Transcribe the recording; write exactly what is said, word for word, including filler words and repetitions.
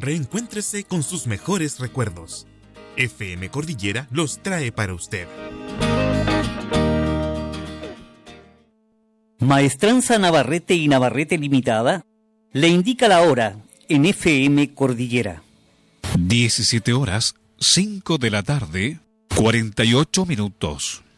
Reencuéntrese con sus mejores recuerdos. F M Cordillera los trae para usted. Maestranza Navarrete y Navarrete Limitada le indica la hora en F M Cordillera. diecisiete horas, cinco de la tarde, cuarenta y ocho minutos.